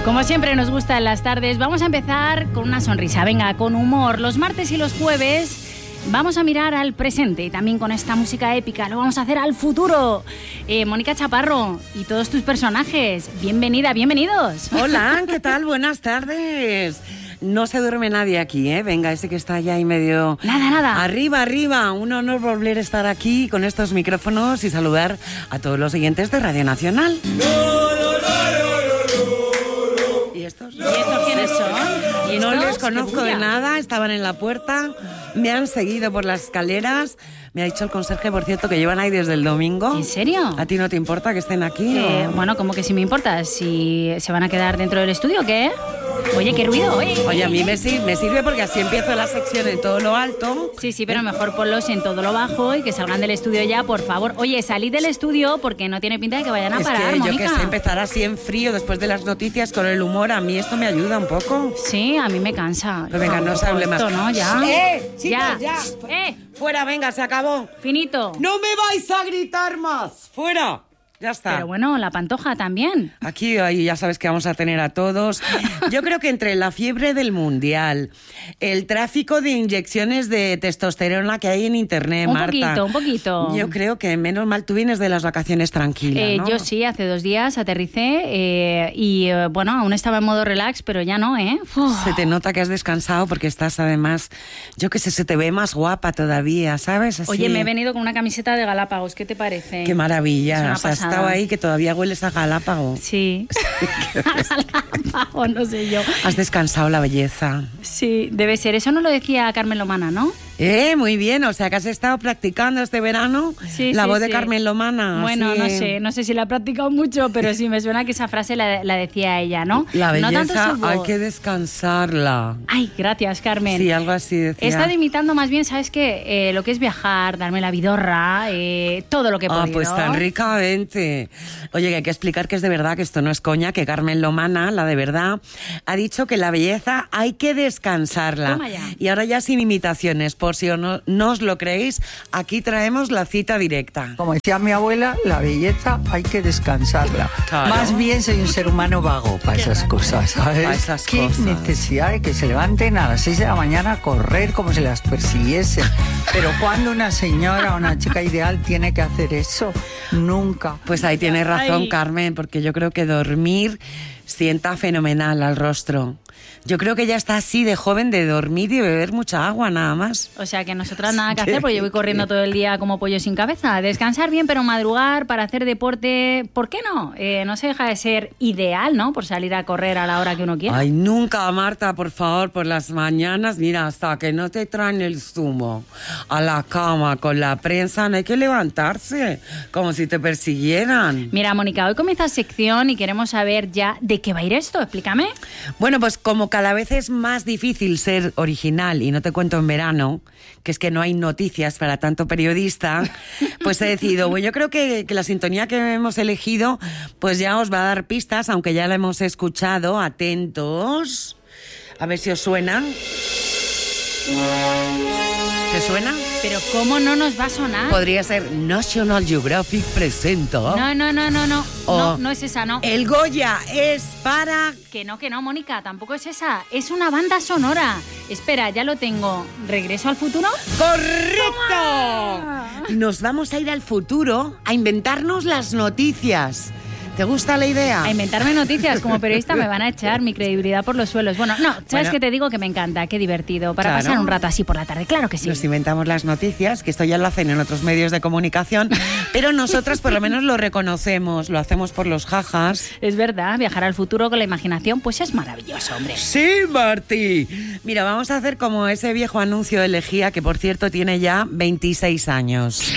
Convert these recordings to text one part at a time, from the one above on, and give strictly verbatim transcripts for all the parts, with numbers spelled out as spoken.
Como siempre nos gusta en las tardes, vamos a empezar con una sonrisa, venga, con humor. Los martes y los jueves vamos a mirar al presente y también con esta música épica lo vamos a hacer al futuro. Eh, Mónica Chaparro y todos tus personajes, bienvenida, bienvenidos. Hola, ¿qué tal? Buenas tardes. No se duerme nadie aquí, ¿eh? Venga, ese que está allá ahí medio... Nada, nada. Arriba, arriba. Un honor volver a estar aquí con estos micrófonos y saludar a todos los oyentes de Radio Nacional. ¿Y estos? ¿Y estos quiénes son? ¿Y No estos? les conozco de nada, estaban en la puerta, me han seguido por las escaleras. Me ha dicho el conserje, por cierto, que llevan ahí desde el domingo. ¿En serio? ¿A ti no te importa que estén aquí? Eh, o? bueno, como que sí me importa. ¿Si se van a quedar dentro del estudio o qué? Oye, qué ruido, oye. Oye, a mí me, me sirve porque así empiezo la sección en todo lo alto. Sí, sí, pero mejor ponlos en todo lo bajo y que salgan del estudio ya, por favor. Oye, salid del estudio porque no tiene pinta de que vayan a es parar, que Mónica. yo que sé, empezar así en frío después de las noticias con el humor, a mí esto me ayuda un poco. Sí, a mí me cansa. Pues venga, no se hable más. Esto, ¿no? Ya. ¡Eh, chicos, ya! ya. ¡Eh! ¡Fuera, venga, se acabó! Finito. ¡No me vais a gritar más! ¡Fuera! Ya está. Pero bueno, la Pantoja también. Aquí ahí ya sabes que vamos a tener a todos. Yo creo que entre la fiebre del mundial, el tráfico de inyecciones de testosterona que hay en internet, un Marta. Un poquito, un poquito. Yo creo que menos mal tú vienes de las vacaciones tranquila, eh, ¿no? Yo sí, hace dos días aterricé eh, y eh, bueno, aún estaba en modo relax, pero ya no, ¿eh? Uf. Se te nota que has descansado porque estás además, yo qué sé, se te ve más guapa todavía, ¿sabes? Así. Oye, me he venido con una camiseta de Galápagos, ¿qué te parece? Qué maravilla, Es una o sea, has pasada. estado ahí que todavía hueles a Galápago. Sí. Galápagos, no sé yo. Has descansado la belleza. Sí, debe ser. Eso no lo decía Carmen Lomana, ¿no? Eh, muy bien, o sea que has estado practicando este verano sí, la sí, voz sí. de Carmen Lomana. Bueno, así, no sé, no sé si la he practicado mucho, pero sí me suena que esa frase la, la decía ella, ¿no? La belleza no tanto su voz. hay que descansarla. Ay, gracias, Carmen. Sí, algo así decía. He estado imitando más bien, ¿sabes qué? Eh, lo que es viajar, darme la vidorra, eh, todo lo que he Ah, podido. pues tan ricamente. Oye, que hay que explicar que es de verdad, que esto no es coña, que Carmen Lomana, la de verdad, ha dicho que la belleza hay que descansarla. Toma ya. Y ahora ya sin imitaciones, por si no, no os lo creéis, aquí traemos la cita directa. Como decía mi abuela, la belleza hay que descansarla. Claro. Más bien soy un ser humano vago para esas cosas, ¿sabes? Para esas ¿Qué cosas. necesidad de que se levanten a las seis de la mañana a correr como si las persiguiesen? Pero ¿cuándo una señora o una chica ideal tiene que hacer eso? Nunca. Pues ahí tienes razón, Ay. Carmen, porque yo creo que dormir sienta fenomenal al rostro. Yo creo que ella está así de joven de dormir y beber mucha agua, nada más. O sea, que nosotras nada que hacer, porque yo voy corriendo todo el día como pollo sin cabeza. Descansar bien, pero madrugar para hacer deporte, ¿por qué no? Eh, no se deja de ser ideal, ¿no? Por salir a correr a la hora que uno quiera. Ay, nunca, Marta, por favor, por las mañanas, mira, hasta que no te traen el zumo a la cama con la prensa, no hay que levantarse, como si te persiguieran. Mira, Mónica, hoy comienza sección y queremos saber ya de qué va a ir esto, explícame. Bueno, pues como cada vez es más difícil ser original, y no te cuento en verano, que es que no hay noticias para tanto periodista, pues he decidido, bueno, yo creo que, que la sintonía que hemos elegido, pues ya os va a dar pistas, aunque ya la hemos escuchado. Atentos, a ver si os suena. ¿Te suena? Pero ¿cómo no nos va a sonar? Podría ser National Geographic presenta. No, no, no, no, no. O No, no es esa, no. El Goya es para... Que no, que no, Mónica, tampoco es esa. Es una banda sonora. Espera, ya lo tengo. ¿Regreso al futuro? ¡Correcto! Nos vamos a ir al futuro a inventarnos las noticias. ¿Te gusta la idea? A inventarme noticias como periodista me van a echar mi credibilidad por los suelos. Bueno, no, ¿sabes Bueno. qué te digo? Que me encanta, qué divertido. Para Claro. pasar un rato así por la tarde, claro que sí. Nos inventamos las noticias, que esto ya lo hacen en otros medios de comunicación, pero nosotras por lo menos lo reconocemos, lo hacemos por los jajas. Es verdad, viajar al futuro con la imaginación, pues es maravilloso, hombre. Sí, Martí. Mira, vamos a hacer como ese viejo anuncio de lejía, que por cierto tiene ya veintiséis años.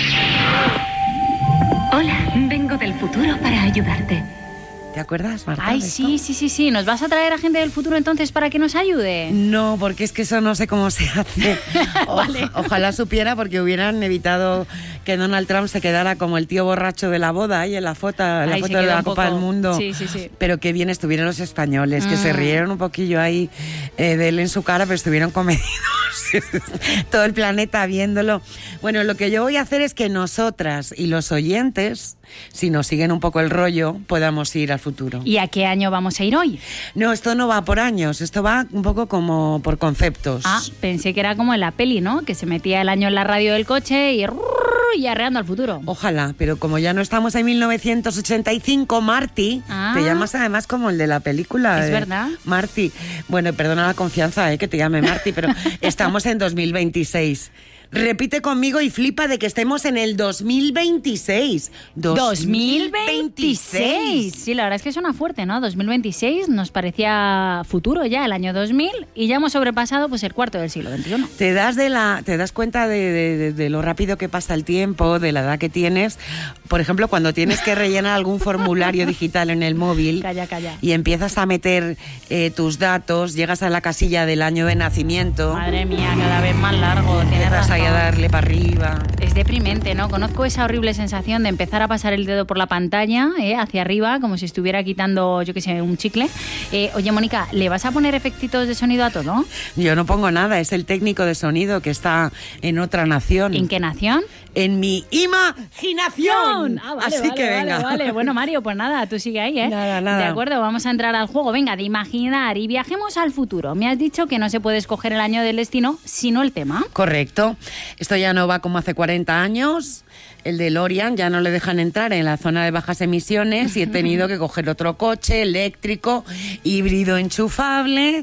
Hola, vengo del futuro para ayudarte. ¿Te acuerdas, Marta? Ay, de sí, esto? sí, sí, sí. ¿Nos vas a traer a gente del futuro entonces para que nos ayude? No, porque es que eso no sé cómo se hace. O- Vale. Ojalá supiera, porque hubieran evitado que Donald Trump se quedara como el tío borracho de la boda ahí en la foto, en la Ahí se foto de queda la un Copa poco- del Mundo. Sí, sí, sí. Pero qué bien estuvieron los españoles, que Mm. se rieron un poquillo ahí eh, de él en su cara, pero estuvieron comedidos. todo el planeta viéndolo. Bueno, lo que yo voy a hacer es que nosotras y los oyentes, si nos siguen un poco el rollo, podamos ir al futuro. ¿Y a qué año vamos a ir hoy? No, esto no va por años, esto va un poco como por conceptos. Ah, pensé que era como en la peli, ¿no? Que se metía el año en la radio del coche y... y arreando al futuro. Ojalá, pero como ya no estamos en mil novecientos ochenta y cinco, Marty, ah, te llamas además como el de la película. Es eh, verdad. Marty. Bueno, perdona la confianza, eh, que te llame Marty, pero estamos en dos mil veintiséis. Repite conmigo y flipa de que estemos en el dos mil veintiséis. dos mil veintiséis. Sí, la verdad es que suena fuerte, ¿no? dos mil veintiséis nos parecía futuro ya, el año dos mil, y ya hemos sobrepasado pues el cuarto del siglo veintiuno. Te das, de la, te das cuenta de, de, de, de lo rápido que pasa el tiempo, de la edad que tienes. Por ejemplo, cuando tienes que rellenar algún formulario digital en el móvil. Calla, calla. Y empiezas a meter eh, tus datos, llegas a la casilla del año de nacimiento. Madre mía, cada vez más largo. Tienes razón. A darle para arriba. Es deprimente, ¿no? Conozco esa horrible sensación de empezar a pasar el dedo por la pantalla, ¿eh? Hacia arriba, como si estuviera quitando, yo qué sé, un chicle. Eh, oye, Mónica, ¿le vas a poner efectitos de sonido a todo? Yo no pongo nada, es el técnico de sonido que está en otra nación. ¿En qué nación? En mi imaginación. Ah, vale, Así vale, que venga. Vale, vale. Bueno, Mario, pues nada, tú sigue ahí, ¿eh? Nada, nada. De acuerdo, vamos a entrar al juego. Venga, de imaginar y viajemos al futuro. Me has dicho que no se puede escoger el año del destino, sino el tema. Correcto. Esto ya no va como hace cuarenta años. El DeLorean ya no le dejan entrar en la zona de bajas emisiones y he tenido que coger otro coche eléctrico, híbrido enchufable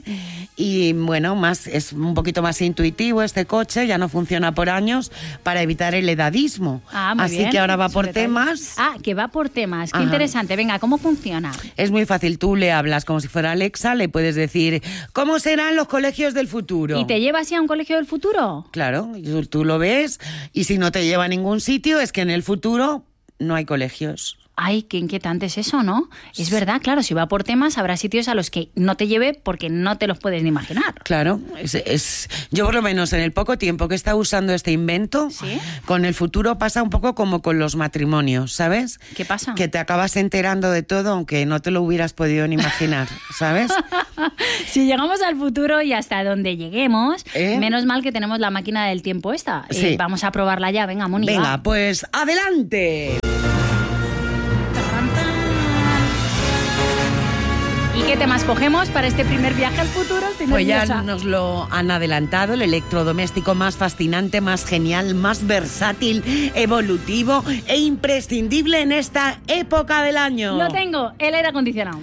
y bueno, más es un poquito más intuitivo este coche, ya no funciona por años para evitar el edadismo. Ah, muy Así bien. que ahora va por Sobre todo. temas. Ah, que va por temas. Qué Ajá. interesante. Venga, ¿cómo funciona? Es muy fácil, tú le hablas como si fuera Alexa, le puedes decir ¿cómo serán los colegios del futuro? ¿Y te lleva así a un colegio del futuro? Claro, tú, tú lo ves y si no te lleva a ningún sitio es que en el futuro no hay colegios. Ay, qué inquietante es eso, ¿no? Es verdad, claro, si va por temas habrá sitios a los que no te lleve porque no te los puedes ni imaginar. Claro, es, es, yo por lo menos en el poco tiempo que he estado usando este invento, ¿Sí? con el futuro pasa un poco como con los matrimonios, ¿sabes? ¿Qué pasa? Que te acabas enterando de todo aunque no te lo hubieras podido ni imaginar, ¿sabes? Si llegamos al futuro y hasta donde lleguemos, ¿Eh? menos mal que tenemos la máquina del tiempo esta. Sí. Eh, vamos a probarla ya, venga, Mónica. Venga, pues adelante. ¿Y qué temas cogemos para este primer viaje al futuro? Estoy Pues ya nerviosa. nos lo han adelantado, el electrodoméstico más fascinante, más genial, más versátil, evolutivo e imprescindible en esta época del año. Lo tengo, el aire acondicionado.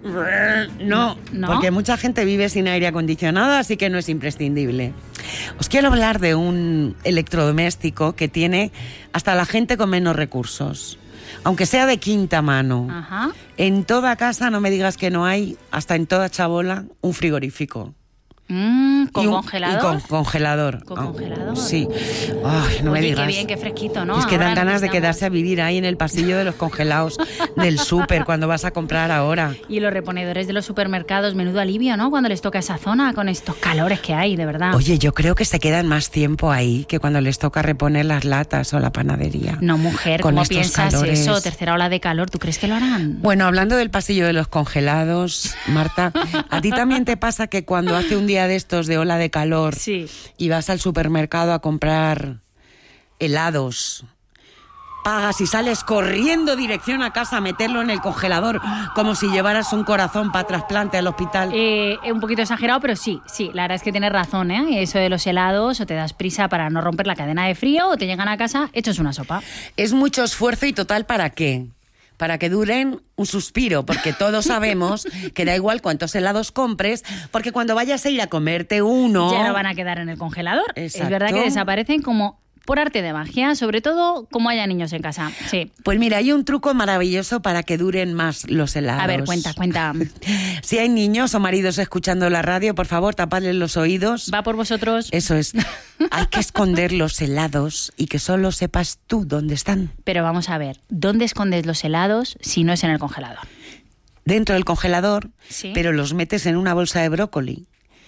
No, ¿No? porque mucha gente vive sin aire acondicionado, así que no es imprescindible. Os quiero hablar de un electrodoméstico que tiene hasta la gente con menos recursos, aunque sea de quinta mano. Ajá. En toda casa, no me digas que no hay, hasta en toda chabola, un frigorífico. Mm, ¿Con Y un- congelador? Y con congelador. ¿Con Ah, congelador? Sí. Ay, no me Oye, digas. qué bien, qué fresquito, ¿no? Es que Ahora dan ganas de necesitamos. quedarse a vivir ahí en el pasillo de los congelados del súper cuando vas a comprar ahora. Y los reponedores de los supermercados, menudo alivio, ¿no? Cuando les toca esa zona con estos calores que hay, de verdad. Oye, yo creo que se quedan más tiempo ahí que cuando les toca reponer las latas o la panadería. No, mujer, Con ¿cómo estos piensas calores. eso? Tercera ola de calor, ¿tú crees que lo harán? Bueno, hablando del pasillo de los congelados, Marta, ¿a ti también te pasa que cuando hace un día de estos de ola de calor Sí. y vas al supermercado a comprar helados, pagas y sales corriendo dirección a casa a meterlo en el congelador como si llevaras un corazón para trasplante al hospital? Eh, un poquito exagerado, pero sí, sí, la verdad es que tienes razón, ¿eh? Eso de los helados, o te das prisa para no romper la cadena de frío, o te llegan a casa hechos una sopa. Es mucho esfuerzo y total, ¿para qué? Para que duren un suspiro, porque todos sabemos que da igual cuántos helados compres, porque cuando vayas a ir a comerte uno... Ya no van a quedar en el congelador. Es Exacto. verdad que desaparecen como por arte de magia, sobre todo como haya niños en casa. Sí. Pues mira, hay un truco maravilloso para que duren más los helados. A ver, cuenta, cuenta. Si hay niños o maridos escuchando la radio, por favor, tapadles los oídos. ¿Va por vosotros? Eso es. Hay que esconder los helados y que solo sepas tú dónde están. Pero vamos a ver, ¿dónde escondes los helados si no es en el congelador? Dentro del congelador, Sí. pero los metes en una bolsa de brócoli. Ah,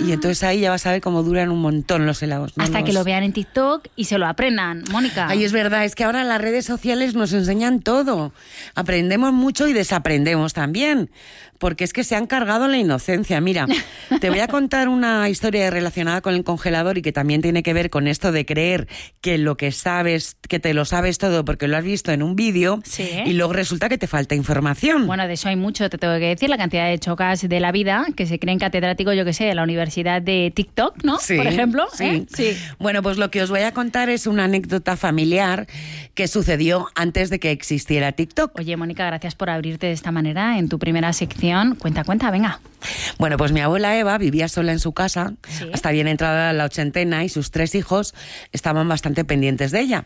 Y entonces ahí ya vas a ver cómo duran un montón los helados. ¿no? Hasta los... que lo vean en TikTok y se lo aprendan, Mónica. Ay, es verdad, es que ahora las redes sociales nos enseñan todo. Aprendemos mucho y desaprendemos también. Porque es que se han cargado la inocencia. Mira, te voy a contar una historia relacionada con el congelador y que también tiene que ver con esto de creer que lo que sabes, que te lo sabes todo porque lo has visto en un vídeo, sí. y luego resulta que te falta información. Bueno, de eso hay mucho, te tengo que decir, la cantidad de chocas de la vida que se creen catedráticos, yo que sé, de la Universidad de TikTok, ¿no? Sí, por ejemplo. Sí. ¿eh? sí. Bueno, pues lo que os voy a contar es una anécdota familiar que sucedió antes de que existiera TikTok. Oye, Mónica, gracias por abrirte de esta manera en tu primera sección. Cuenta, cuenta, venga. Bueno, pues mi abuela Eva vivía sola en su casa, ¿Sí? hasta bien entrada la ochentena, y sus tres hijos estaban bastante pendientes de ella.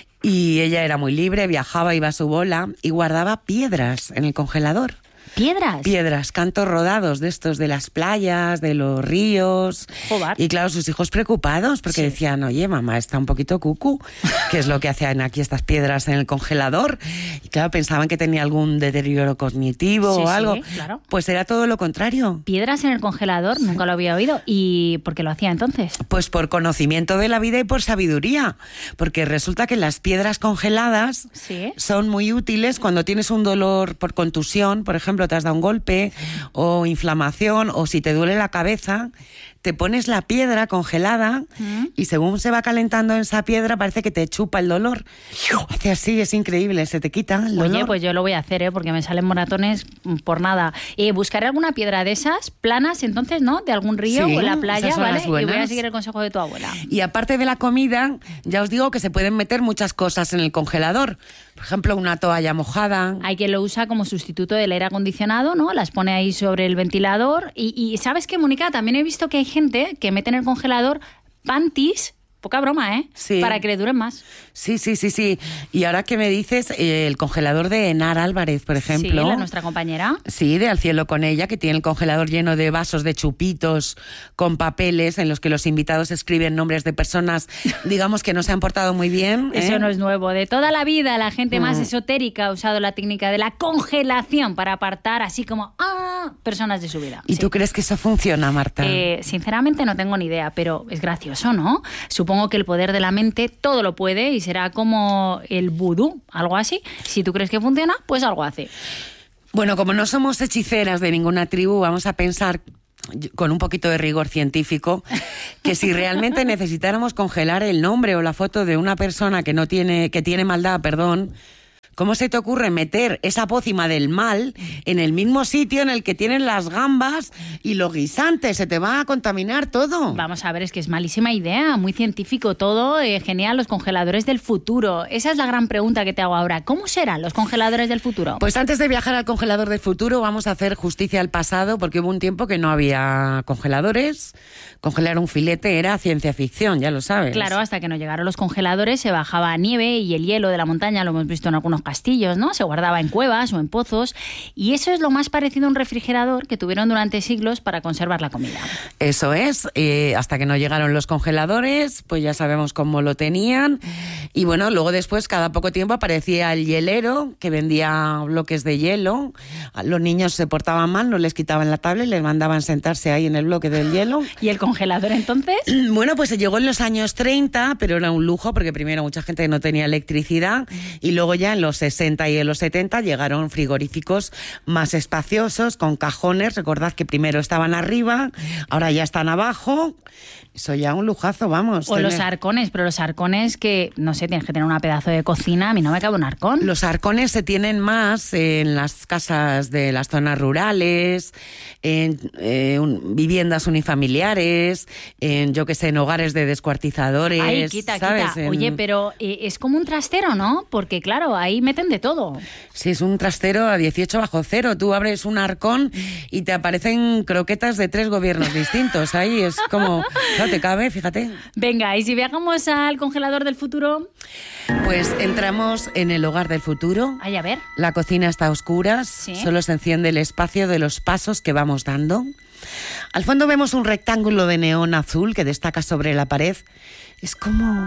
Y ella era muy libre, viajaba, iba a su bola y guardaba piedras en el congelador. ¿Piedras? Piedras, cantos rodados de estos de las playas, de los ríos. Joder. Y claro, sus hijos preocupados porque Sí. decían, oye, mamá, está un poquito cucú. ¿Qué es lo que hacen aquí estas piedras en el congelador? Y claro, pensaban que tenía algún deterioro cognitivo Sí, o algo. sí, claro. Pues era todo lo contrario. Piedras en el congelador, nunca lo había oído. ¿Y por qué lo hacía entonces? Pues por conocimiento de la vida y por sabiduría. Porque resulta que las piedras congeladas Sí. son muy útiles cuando tienes un dolor por contusión, por ejemplo, te has dado un golpe, o inflamación, o si te duele la cabeza, te pones la piedra congelada ¿Mm? y según se va calentando esa piedra parece que te chupa el dolor. Hace así, es increíble, se te quita el dolor. Oye, pues yo lo voy a hacer, ¿eh? Porque me salen moratones por nada. Eh, buscaré alguna piedra de esas, planas, entonces, ¿no? De algún río Sí, o en la playa, esas son ¿vale? las Y voy a buenas. seguir el consejo de tu abuela. Y aparte de la comida, ya os digo que se pueden meter muchas cosas en el congelador. Por ejemplo, una toalla mojada. Hay quien lo usa como sustituto del aire acondicionado, ¿no? Las pone ahí sobre el ventilador. Y, y ¿sabes qué, Mónica? También he visto que hay gente que mete en el congelador panties, poca broma, ¿eh? Sí. Para que le duren más. Sí, sí, sí, sí. Y ahora que me dices, eh, el congelador de Enar Álvarez, por ejemplo. Sí, la nuestra compañera. Sí, de Al Cielo con Ella, que tiene el congelador lleno de vasos de chupitos con papeles en los que los invitados escriben nombres de personas, digamos, que no se han portado muy bien. ¿eh? Eso no es nuevo. De toda la vida, la gente más Mm. esotérica ha usado la técnica de la congelación para apartar, así como, ah, personas de su vida. ¿Y Sí. tú crees que eso funciona, Marta? Eh, sinceramente no tengo ni idea, pero es gracioso, ¿no? Supongo que el poder de la mente todo lo puede y será como el vudú, algo así. Si tú crees que funciona, pues algo hace. Bueno, como no somos hechiceras de ninguna tribu, vamos a pensar con un poquito de rigor científico que si realmente necesitáramos congelar el nombre o la foto de una persona que no tiene, que tiene maldad, perdón, ¿cómo se te ocurre meter esa pócima del mal en el mismo sitio en el que tienen las gambas y los guisantes? Se te va a contaminar todo. Vamos a ver, es que es malísima idea, muy científico todo, eh, genial, los congeladores del futuro. Esa es la gran pregunta que te hago ahora. ¿Cómo serán los congeladores del futuro? Pues antes de viajar al congelador del futuro vamos a hacer justicia al pasado, porque hubo un tiempo que no había congeladores. Congelar un filete era ciencia ficción, ya lo sabes. Claro, hasta que no llegaron los congeladores se bajaba nieve y el hielo de la montaña, lo hemos visto en algunos castillos, ¿no? Se guardaba en cuevas o en pozos y eso es lo más parecido a un refrigerador que tuvieron durante siglos para conservar la comida. Eso es, eh, hasta que no llegaron los congeladores, pues ya sabemos cómo lo tenían. Y bueno, luego después, cada poco tiempo, aparecía el hielero, que vendía bloques de hielo. Los niños se portaban mal, no les quitaban la tablet, les mandaban sentarse ahí en el bloque del hielo. ¿Y el congelador entonces? Bueno, pues se llegó en los años treinta, pero era un lujo, porque primero mucha gente no tenía electricidad, y luego ya en los sesenta y en los setenta llegaron frigoríficos más espaciosos, con cajones. Recordad que primero estaban arriba, ahora ya están abajo. Eso ya un lujazo, vamos. O tener. los arcones, pero los arcones que, no sé, tienes que tener un pedazo de cocina, a mí no me cabe un arcón. Los arcones se tienen más en las casas de las zonas rurales, en eh, un, viviendas unifamiliares, en, yo que sé, en hogares de descuartizadores. Ay, quita, ¿sabes? quita. En- Oye, pero eh, es como un trastero, ¿no? Porque claro, ahí meten de todo. Sí, es un trastero a dieciocho bajo cero. Tú abres un arcón y te aparecen croquetas de tres gobiernos distintos. Ahí es como... No te cabe, fíjate. Venga, y si viajamos al congelador del futuro, Pues entramos en el hogar del futuro. ay, a ver. La cocina está a oscuras, Sí. solo se enciende el espacio de los pasos que vamos dando. Al fondo vemos un rectángulo de neón azul que destaca sobre la pared. Es como...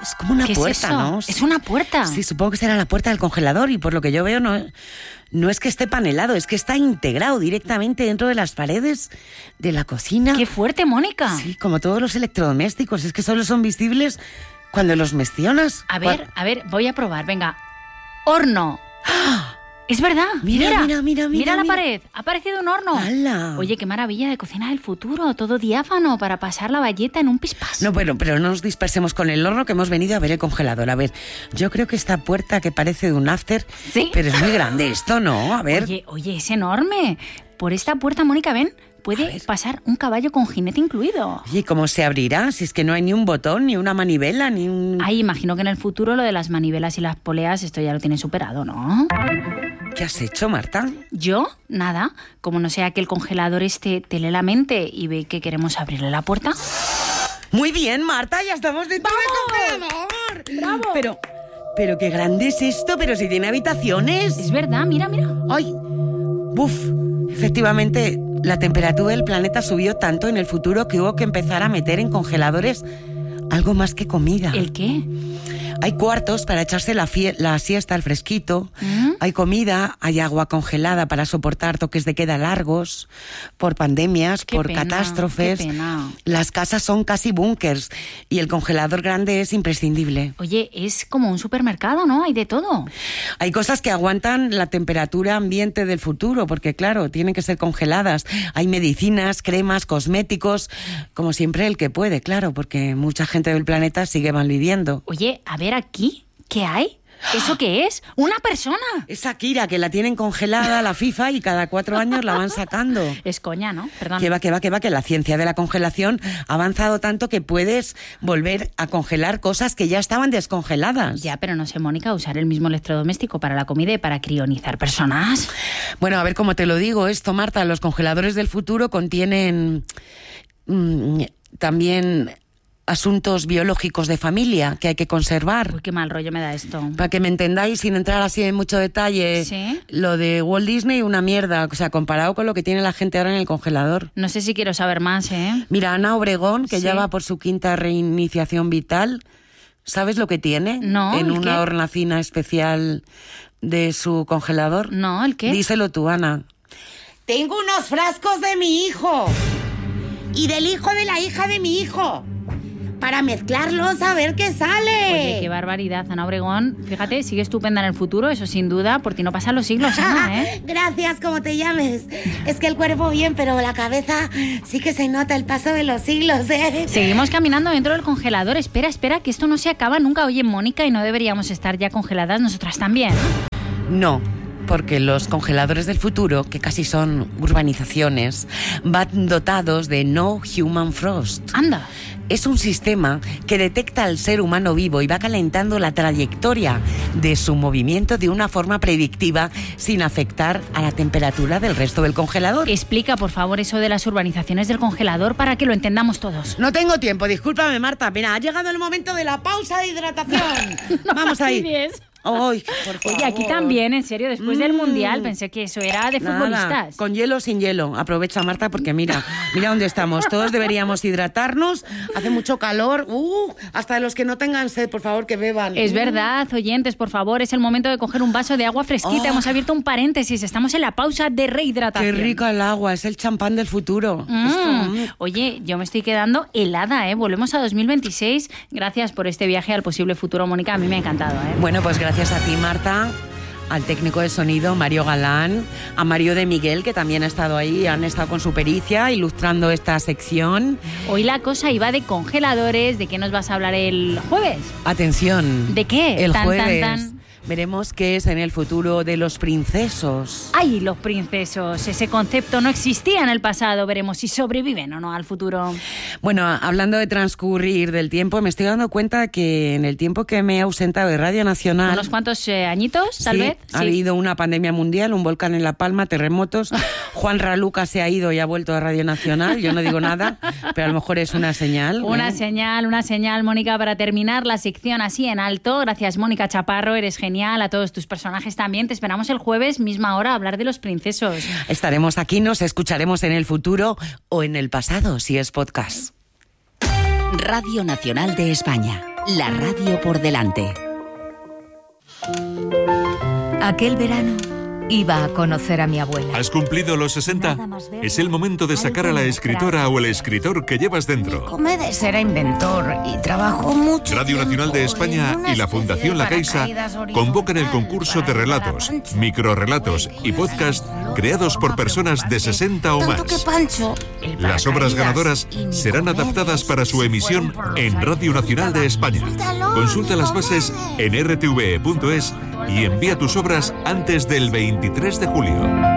Es como una ¿Qué puerta, es eso? ¿no? Es una puerta. Sí, supongo que será la puerta del congelador y por lo que yo veo no, no es que esté panelado, es que está integrado directamente dentro de las paredes de la cocina. ¡Qué fuerte, Mónica! Sí, como todos los electrodomésticos, es que solo son visibles cuando los mencionas. A ver, a ver, voy a probar, venga. ¡Horno! Es verdad. Mira, Mira, mira, mira, mira, la mira. pared. Ha aparecido un horno. ¡Hala! Oye, qué maravilla de cocina del futuro. Todo diáfano para pasar la bayeta en un pispás. No, bueno, pero no nos dispersemos con el horno que hemos venido a ver el congelador. A ver, yo creo que esta puerta que parece de un after, Sí. pero es muy grande esto, ¿no? A ver. Oye, oye, es enorme. Por esta puerta, Mónica, ven, puede pasar un caballo con jinete incluido. Oye, ¿cómo se abrirá? Si es que no hay ni un botón, ni una manivela, ni un... Ay, imagino que en el futuro lo de las manivelas y las poleas, esto ya lo tienen superado, ¿no? ¿Qué has hecho, Marta? Yo, nada. Como no sea que el congelador este te lee la mente y ve que queremos abrirle la puerta. Muy bien, Marta, ya estamos dentro del congelador. ¡Bravo! Pero, pero qué grande es esto, pero si tiene habitaciones. Es verdad, mira, mira. ¡Ay! ¡Buf! Efectivamente, la temperatura del planeta subió tanto en el futuro que hubo que empezar a meter en congeladores algo más que comida. ¿El qué? Hay cuartos para echarse la, fie- la siesta al fresquito, ¿Mm? hay comida, hay agua congelada para soportar toques de queda largos, por pandemias, Qué por pena, catástrofes. qué pena. Las casas son casi búnkers y el congelador grande es imprescindible. Oye, es como un supermercado, ¿no? Hay de todo. Hay cosas que aguantan la temperatura ambiente del futuro, porque claro, tienen que ser congeladas. Hay medicinas, cremas, cosméticos, como siempre el que puede, claro, porque mucha gente del planeta sigue malviviendo. Oye, a ver aquí, ¿qué hay? ¿Eso qué es? ¡Una persona! Es Akira, que la tienen congelada la FIFA y cada cuatro años la van sacando. Es coña, ¿no? Perdón. Que va, que va, que va, que la ciencia de la congelación ha avanzado tanto que puedes volver a congelar cosas que ya estaban descongeladas. Ya, pero no sé, Mónica, usar el mismo electrodoméstico para la comida y para crionizar personas. Bueno, a ver cómo te lo digo esto, Marta. Los congeladores del futuro contienen mm, también asuntos biológicos de familia que hay que conservar. Uy, qué mal rollo me da esto. Para que me entendáis, sin entrar así en mucho detalle, ¿Sí? lo de Walt Disney, una mierda, o sea, comparado con lo que tiene la gente ahora en el congelador. No sé si quiero saber más, ¿eh? Mira, Ana Obregón, que Sí. ya va por su quinta reiniciación vital, ¿sabes lo que tiene? No, En ¿el una qué? hornacina especial de su congelador. No, ¿el qué? Díselo tú, Ana. Tengo unos frascos de mi hijo y del hijo de la hija de mi hijo para mezclarlos a ver qué sale. Oye, qué barbaridad, Ana Obregón. Fíjate, sigue estupenda en el futuro, eso sin duda, por ti no pasan los siglos, Ana, ¿eh? Gracias, como te llames. Es que el cuerpo bien, pero la cabeza sí que se nota el paso de los siglos, ¿eh? Seguimos caminando dentro del congelador. Espera, espera, que esto no se acaba nunca. Oye, Mónica, y no deberíamos estar ya congeladas nosotras también. No, porque los congeladores del futuro, que casi son urbanizaciones, van dotados de No Human Frost. Anda. Es un sistema que detecta al ser humano vivo y va calentando la trayectoria de su movimiento de una forma predictiva sin afectar a la temperatura del resto del congelador. Explica, por favor, eso de las urbanizaciones del congelador para que lo entendamos todos. No tengo tiempo, discúlpame, Marta. Mira, ha llegado el momento de la pausa de hidratación. Vamos ahí. fastidies. Ay, por favor. Oye, aquí también, en serio, después del Mm. Mundial pensé que eso era de Nada, futbolistas. con hielo o sin hielo. Aprovecha, Marta, porque mira, mira dónde estamos. Todos deberíamos hidratarnos. Hace mucho calor. Uh, hasta los que no tengan sed, por favor, que beban. Es Uh. verdad, oyentes, por favor, es el momento de coger un vaso de agua fresquita. Oh. Hemos abierto un paréntesis, estamos en la pausa de Qué rehidratación. rico el agua, es el champán del futuro. Mm. Esto, mm. Oye, yo me estoy quedando helada, ¿eh? Volvemos a dos mil veintiséis. Gracias por este viaje al posible futuro, Mónica. A mí me ha encantado, ¿eh? Bueno, pues gracias a ti, Marta, al técnico de sonido, Mario Galán, a Mario de Miguel, que también ha estado ahí, han estado con su pericia ilustrando esta sección. Hoy la cosa iba de congeladores. ¿De qué nos vas a hablar el jueves? Atención. ¿De qué? El Tan, tan, jueves tan. veremos qué es en el futuro de los princesos. ¡Ay, los princesos! Ese concepto no existía en el pasado. Veremos si sobreviven o no al futuro. Bueno, hablando de transcurrir del tiempo, me estoy dando cuenta que en el tiempo que me he ausentado de Radio Nacional... ¿Unos cuantos eh, añitos, tal sí, vez? ha habido una pandemia mundial, un volcán en La Palma, terremotos. Juan Raluca se ha ido y ha vuelto a Radio Nacional. Yo no digo nada, pero a lo mejor es una señal. Una ¿eh? señal, una señal, Mónica, para terminar la sección así en alto. Gracias, Mónica Chaparro, eres genial. A todos tus personajes también. Te esperamos el jueves, misma hora, a hablar de los princesos. Estaremos aquí, nos escucharemos en el futuro o en el pasado, si es podcast. Radio Nacional de España. la radio por delante. Aquel verano iba a conocer a mi abuela. ¿Has cumplido los sesenta? Es el momento de sacar a la escritora o el escritor que llevas dentro. Comedes era inventor y trabajó mucho. Radio Nacional de España y la Fundación La Caixa convocan el concurso de relatos, microrrelatos y podcast creados por personas de sesenta o más. Las obras ganadoras serán adaptadas para su emisión en Radio Nacional de España. Consulta las bases en r t v e punto es y envía tus obras antes del veintitrés de julio.